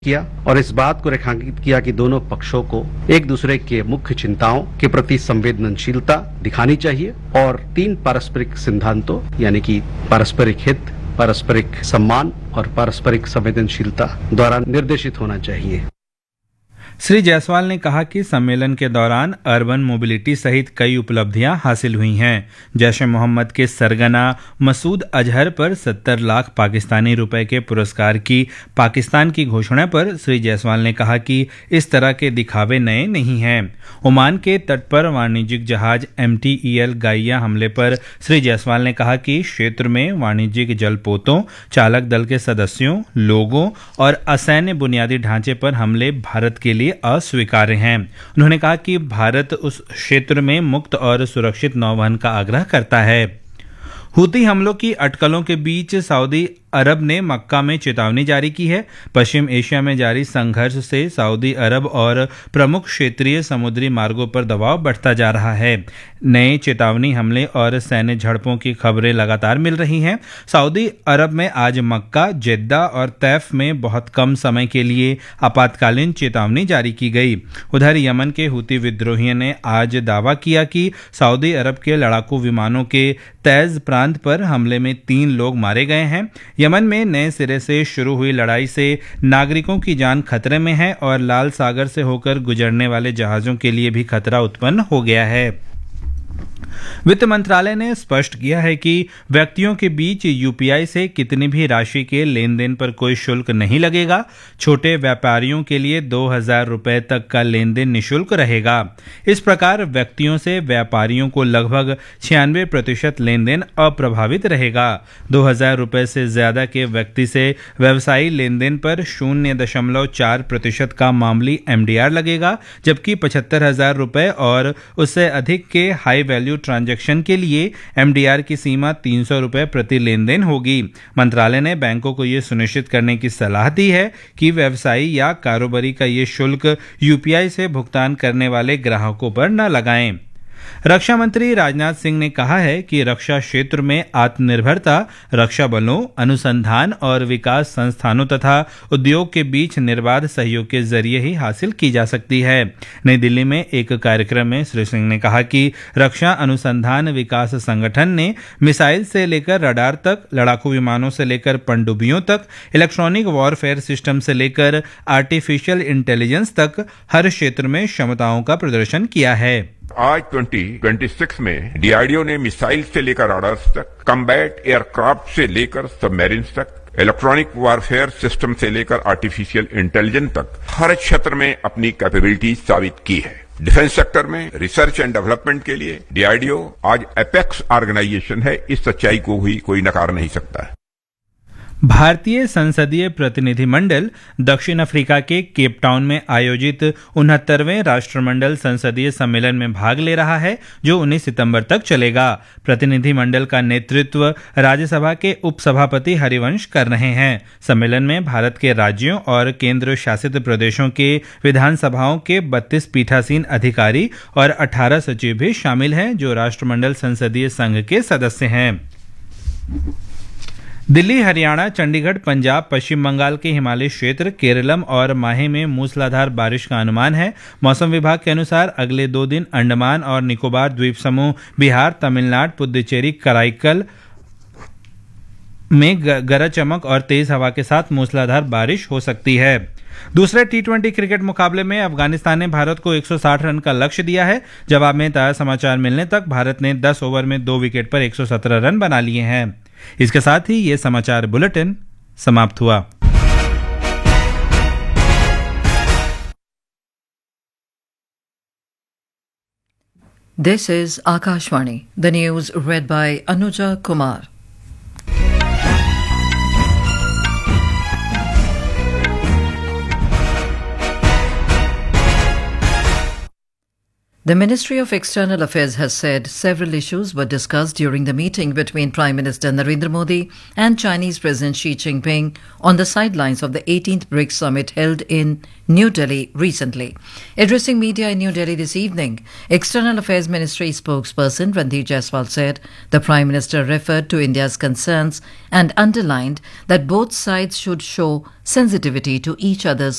किया और इस बात को रेखांकित किया कि दोनों पक्षों को एक दूसरे के मुख्य चिंताओं के प्रति संवेदनशीलता दिखानी चाहिए और 3 पारस्परिक सिद्धांतों यानी कि पारस्परिक हित, पारस्परिक सम्मान और पारस्परिक संवेदनशीलता द्वारा निर्देशित होना चाहिए। श्री जायसवाल ने कहा कि सम्मेलन के दौरान अर्बन मोबिलिटी सहित कई उपलब्धियां हासिल हुई हैं। जैश ए मोहम्मद के सरगना मसूद अजहर पर 70 लाख पाकिस्तानी रुपए के पुरस्कार की पाकिस्तान की घोषणा पर श्री जायसवाल ने कहा कि इस तरह के दिखावे नए नहीं हैं। ओमान के तट पर वाणिज्यिक जहाज MTEL गाइया हमले पर श्री जायसवाल ने कहा कि क्षेत्र में वाणिज्यिक जलपोतों, चालक दल के सदस्यों, लोगों और असैन्य बुनियादी ढांचे पर हमले भारत के लिए अस्वीकार्य हैं। उन्होंने कहा कि भारत उस क्षेत्र में मुक्त और सुरक्षित नौवहन का आग्रह करता है। हूती हमलों की अटकलों के बीच सऊदी अरब ने मक्का में चेतावनी जारी की है। पश्चिम एशिया में जारी संघर्ष से सऊदी अरब और प्रमुख क्षेत्रीय समुद्री मार्गों पर दबाव बढ़ता जा रहा है। नए चेतावनी हमले और सैन्य झड़पों की खबरें लगातार मिल रही हैं। सऊदी अरब में आज मक्का, जेद्दा और तैफ में बहुत कम समय के लिए आपातकालीन चेतावनी जारी की गई। उधर यमन के हूती विद्रोहियों ने आज दावा किया कि सऊदी अरब के लड़ाकू विमानों के तैज प्रांत पर हमले में 3 लोग मारे गए हैं। यमन में नए सिरे से शुरू हुई लड़ाई से नागरिकों की जान खतरे में है और लाल सागर से होकर गुजरने वाले जहाजों के लिए भी खतरा उत्पन्न हो गया है। वित्त मंत्रालय ने स्पष्ट किया है कि व्यक्तियों के बीच UPI से कितनी भी राशि के लेन देन पर कोई शुल्क नहीं लगेगा। छोटे व्यापारियों के लिए 2000 रुपए तक का लेन देन निःशुल्क रहेगा। इस प्रकार व्यक्तियों से व्यापारियों को लगभग 96% लेन देन अप्रभावित रहेगा। 2000 रुपए से ज्यादा के व्यक्ति से व्यवसायी लेन देन पर 0.4% का मामूली MDR लगेगा, जबकि 75,000 रुपए और उससे अधिक के हाई वैल्यू ट्रांजैक्शन के लिए MDR की सीमा 300 रुपए प्रति लेन देन होगी। मंत्रालय ने बैंकों को यह सुनिश्चित करने की सलाह दी है कि व्यवसायी या कारोबारी का ये शुल्क UPI से भुगतान करने वाले ग्राहकों पर न लगाएं। रक्षा मंत्री राजनाथ सिंह ने कहा है कि रक्षा क्षेत्र में आत्मनिर्भरता रक्षा बलों, अनुसंधान और विकास संस्थानों तथा उद्योग के बीच निर्बाध सहयोग के जरिए ही हासिल की जा सकती है। नई दिल्ली में एक कार्यक्रम में श्री सिंह ने कहा कि रक्षा अनुसंधान विकास संगठन ने मिसाइल से लेकर रडार तक, लड़ाकू विमानों से लेकर पनडुब्बियों तक, इलेक्ट्रॉनिक वॉरफेयर सिस्टम से लेकर आर्टिफिशियल इंटेलिजेंस तक हर क्षेत्र में क्षमताओं का प्रदर्शन किया है। आज 2026 में DRDO ने मिसाइल से लेकर राडार्स तक, कम्बैट एयरक्राफ्ट से लेकर सबमरीन्स तक, इलेक्ट्रॉनिक वॉरफेयर सिस्टम से लेकर आर्टिफिशियल इंटेलिजेंस तक हर क्षेत्र में अपनी कैपेबिलिटी साबित की है। डिफेंस सेक्टर में रिसर्च एंड डेवलपमेंट के लिए DRDO आज एपेक्स ऑर्गेनाइजेशन है। इस सच्चाई को भी कोई नकार नहीं सकता है। भारतीय संसदीय प्रतिनिधिमंडल दक्षिण अफ्रीका के केप टाउन में आयोजित 69वें राष्ट्रमंडल संसदीय सम्मेलन में भाग ले रहा है, जो 19 सितंबर तक चलेगा। प्रतिनिधिमंडल का नेतृत्व राज्यसभा के उपसभापति हरिवंश कर रहे हैं। सम्मेलन में भारत के राज्यों और केंद्र शासित प्रदेशों के विधानसभाओं के 32 पीठासीन अधिकारी और 18 सचिव भी शामिल हैं, जो राष्ट्रमंडल संसदीय संघ के सदस्य हैं। दिल्ली, हरियाणा, चंडीगढ़, पंजाब, पश्चिम बंगाल के हिमालयी क्षेत्र, केरलम और माहे में मूसलाधार बारिश का अनुमान है। मौसम विभाग के अनुसार अगले 2 दिन अंडमान और निकोबार द्वीप समूह, बिहार, तमिलनाडु, पुद्दुचेरी, कराईकल में गरज चमक और तेज हवा के साथ मूसलाधार बारिश हो सकती है। दूसरे T20 क्रिकेट मुकाबले में अफगानिस्तान ने भारत को 160 रन का लक्ष्य दिया है। जवाब में ताजा समाचार मिलने तक भारत ने 10 ओवर में 2 विकेट पर 117 रन बना लिए हैं। इसके साथ ही ये समाचार बुलेटिन समाप्त हुआ। This is Akashvani. The news read by Anuja Kumar. The Ministry of External Affairs has said several issues were discussed during the meeting between Prime Minister Narendra Modi and Chinese President Xi Jinping on the sidelines of the 18th BRICS summit held in New Delhi recently. Addressing media in New Delhi this evening, External Affairs Ministry spokesperson Randeep Jaiswal said the Prime Minister referred to India's concerns and underlined that both sides should show sensitivity to each other's